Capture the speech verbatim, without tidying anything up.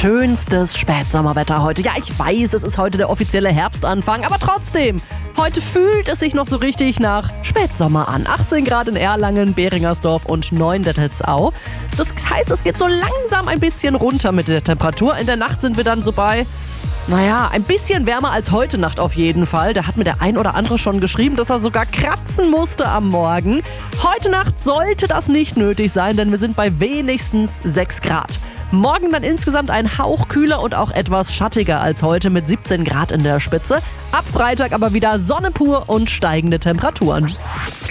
Schönstes Spätsommerwetter heute. Ja, ich weiß, es ist heute der offizielle Herbstanfang, aber trotzdem, heute fühlt es sich noch so richtig nach Spätsommer an. achtzehn Grad in Erlangen, Beringersdorf und Neundettelsau. Das heißt, es geht so langsam ein bisschen runter mit der Temperatur. In der Nacht sind wir dann so bei, naja, ein bisschen wärmer als heute Nacht auf jeden Fall. Da hat mir der ein oder andere schon geschrieben, dass er sogar kratzen musste am Morgen. Heute Nacht sollte das nicht nötig sein, denn wir sind bei wenigstens sechs Grad. Morgen dann insgesamt ein Hauch kühler und auch etwas schattiger als heute mit siebzehn Grad in der Spitze. Ab Freitag aber wieder Sonne pur und steigende Temperaturen.